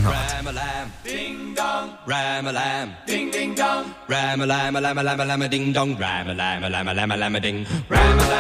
not. Ram-a-lam, ding dong, ram-a-lam, ding ding dong, ram-a-lam, lam-a-lam, lam-a-ding dong, ram-a-lam, lam-a-lam, lam-a-ding, ram-a-lam.